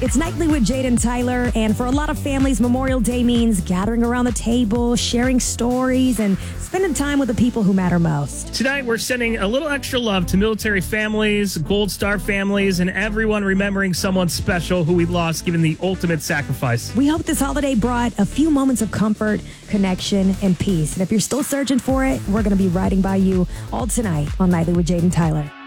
It's Nightly with Jade and Tyler, and for a lot of families, Memorial Day means gathering around the table, sharing stories, and spending time with the people who matter most. Tonight, we're sending a little extra love to military families, Gold Star families, and everyone remembering someone special who we lost given the ultimate sacrifice. We hope this holiday brought a few moments of comfort, connection, and peace. And if you're still searching for it, we're going to be riding by you all tonight on Nightly with Jade and Tyler.